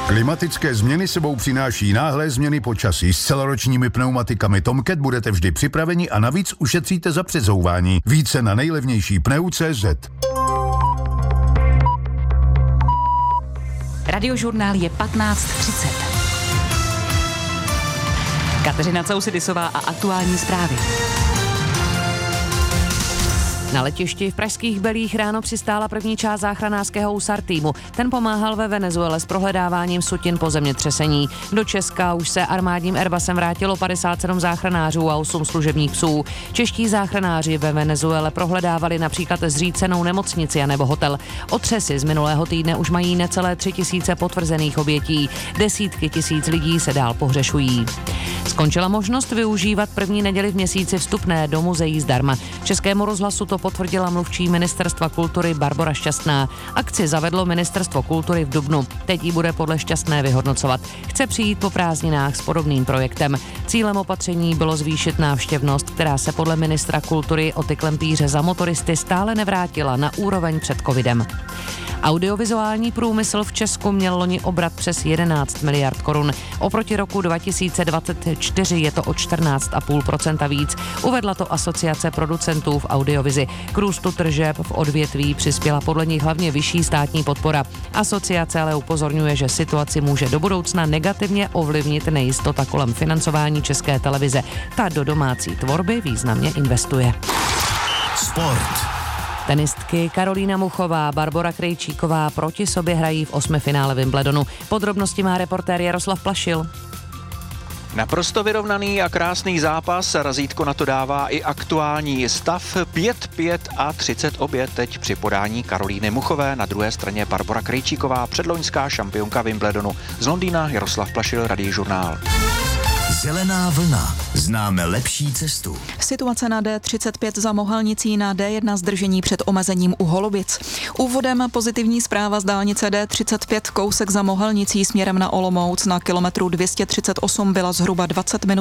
Klimatické změny sebou přináší náhlé změny počasí. S celoročními pneumatikami Tomcat budete vždy připraveni a navíc ušetříte za přezouvání. Více na nejlevnější pneu.cz. Radiožurnál je 15:30. Kateřina Causidisová a aktuální zprávy. Na letišti v pražských Belích ráno přistála první část záchranářského USAR týmu. Ten pomáhal ve Venezuele s prohledáváním sutin po zemětřesení. Do Česka už se armádním Airbusem vrátilo 57 záchranářů a 8 služebních psů. Čeští záchranáři ve Venezuele prohledávali například zřícenou nemocnici a nebo hotel. Otřesy z minulého týdne už mají necelé 3 000 potvrzených obětí. Desítky tisíc lidí se dál pohřešují. Skončila možnost využívat první neděli v měsíci vstupné do muzeí zdarma. Českému rozhlasu to potvrdila mluvčí Ministerstva kultury Barbora Šťastná. Akci zavedlo Ministerstvo kultury v dubnu. Teď ji bude podle Šťastné vyhodnocovat. Chce přijít po prázdninách s podobným projektem. Cílem opatření bylo zvýšit návštěvnost, která se podle ministra kultury o ty klempíře za motoristy stále nevrátila na úroveň před covidem. Audiovizuální průmysl v Česku měl loni obrat přes 11 miliard korun. Oproti roku 2024 je to o 14,5% víc. Uvedla to Asociace producentů v audiovizi. K růstu tržeb v odvětví přispěla podle nich hlavně vyšší státní podpora. Asociace ale upozorňuje, že situaci může do budoucna negativně ovlivnit nejistota kolem financování České televize. Ta do domácí tvorby významně investuje. Sport. Tenistky Karolína Muchová, Barbora Krejčíková proti sobě hrají v 8. finále Wimbledonu. Podrobnosti má reportér Jaroslav Plašil. Naprosto vyrovnaný a krásný zápas, razítko na to dává i aktuální stav 5-5 a 30 obět teď při podání Karolíny Muchové, na druhé straně Barbora Krejčíková, předloňská šampionka Wimbledonu. Z Londýna Jaroslav Plašil, Radiožurnál. Zelená vlna. Známe lepší cestu. Situace na D35 za Mohelnicí, na D1 zdržení před omezením u Holubic. Úvodem pozitivní zpráva z dálnice D35 kousek za Mohelnicí směrem na Olomouc na kilometru 238 byla zhruba 20 minut